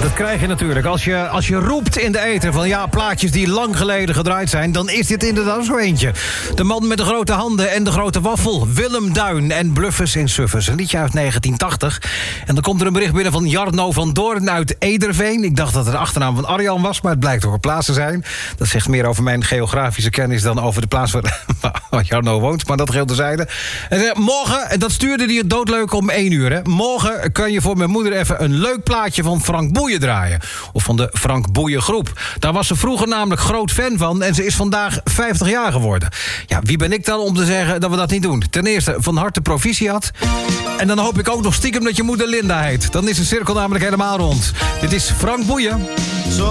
Dat krijg je natuurlijk. Als je roept in de ether van ja, plaatjes die lang geleden gedraaid zijn, dan is dit inderdaad zo eentje. De man met de grote handen en de grote waffel. Willem Duin en Bluffers in Suffers. Een liedje uit 1980. En dan komt er een bericht binnen van Jarno van Doorn uit Ederveen. Ik dacht dat het de achternaam van Arjan was, maar het blijkt ook een plaats te zijn. Dat zegt meer over mijn geografische kennis dan over de plaats waar Jarno woont. Maar dat geldt terzijde. En morgen, en dat stuurde hij het doodleuk om 1 uur. Hè. Morgen kan je voor mijn moeder even een leuk plaatje van Frank Boeien draaien. Of van de Frank Boeien groep. Daar was ze vroeger namelijk groot fan van en ze is vandaag 50 jaar geworden. Ja, wie ben ik dan om te zeggen dat we dat niet doen? Ten eerste, van harte proficiat. En dan hoop ik ook nog stiekem dat je moeder Linda heet. Dan is de cirkel namelijk helemaal rond. Dit is Frank Boeien.